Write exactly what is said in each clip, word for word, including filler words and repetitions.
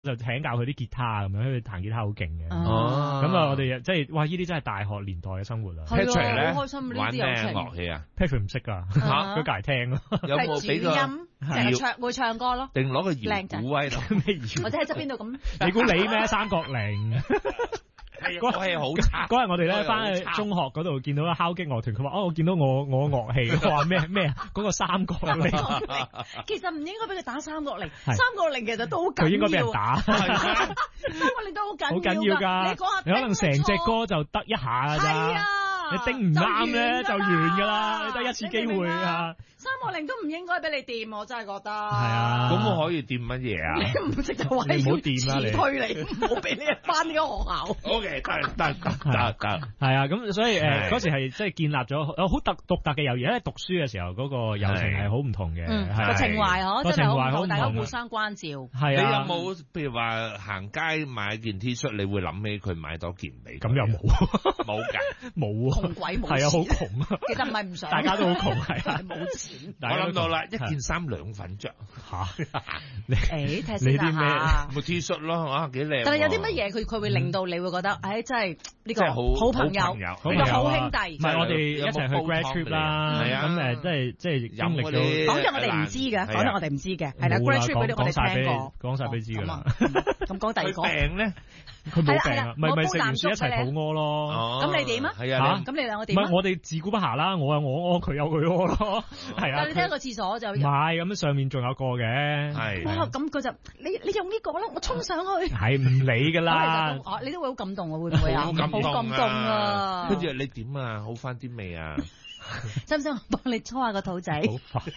就請教佢啲吉他咁樣，佢彈吉他好勁嘅。 哦， 咁啊，我哋即係哇，呢啲真係大學年代嘅生活啦。 Patrick 咧好開心呢玩咩啲友情樂器啊 ？Patrick 唔識噶，佢隔嚟聽咯。 有冇俾個音成日唱會唱歌咯？ 定攞個搖鼓威咯？ 咩搖？ 或者喺側邊度咁？ 你估你咩？三角鈴。 嗰係好差。 嗰日我哋咧翻去中學嗰度見到敲擊樂團，佢話哦，我見到我我樂器，我話咩咩啊？嗰個三角鈴。 其實唔應該俾佢打三角鈴，三角鈴其實都好緊要。 佢應該俾人打。 三角鈴都好緊要。好緊要㗎。你講下， 你可能成隻歌就得一下㗎咋。係啊。你頂唔啱咧就完㗎啦，你得一次機會啊！ 三角鈴都唔應該俾你掂，我真係覺得。係啊。 咁我可以掂乜嘢啊？ 你唔識就話你唔好掂啦，你推你，唔好俾你翻呢個學校。 O K，得得得得。 係啊，咁所以誒嗰時係即係建立咗好特獨特嘅友誼，因為讀書嘅時候嗰個友情係好唔同嘅， 個情懷嗬， 個情懷好唔同， 大家互相關照。 係啊。 你有冇譬如話行街買件 T 恤，你會諗起佢買多件俾？ 咁又冇， 冇㗎， 冇啊。 窮鬼冇錢。 係啊，好窮啊。 其實唔係唔想， 大家都好窮，係啊， 冇錢。 我諗到啦，一件衫兩份着嚇。 誒，睇先啦嚇。 冇 T 恤咯，啊幾靚。 但係有啲乜嘢佢佢會令到你會覺得，誒真係呢個好朋友， 好好兄弟。 唔係我哋一齊去 grad trip 啦，咁誒即係即係經歷咗。 講咗我哋唔知嘅，講咗我哋唔知嘅，係啦 grad trip 嗰啲我哋聽過， 講曬俾你知㗎啦。 咁講第二個病咧。 佢冇病啊，咪咪食完書一齊肚屙咯。 咁你點啊？ 係啊， 咁你兩個點啊？ 唔係我哋自顧不暇啦，我有我屙，佢有佢屙咯。係啊。 但係你聽個廁所就唔係咁，上面仲有個嘅。 係。 哇！咁佢就你你用呢個啦，我衝上去。 係唔理㗎啦。 你都會好感動啊？會唔會啊？好感動啊！ 跟住你點啊？好翻啲未啊？ 使唔使我幫你搓下個肚仔？ 好快。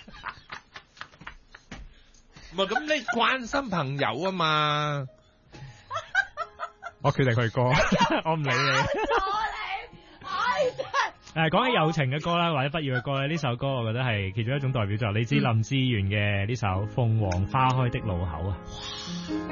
唔係咁，你關心朋友啊嘛。 我決定佢歌，我唔理你。誒，講起友情嘅歌啦，或者不要嘅歌咧，呢首歌我覺得係其中一種代表作。你知林志炫嘅呢首《鳳凰花開的路口》啊。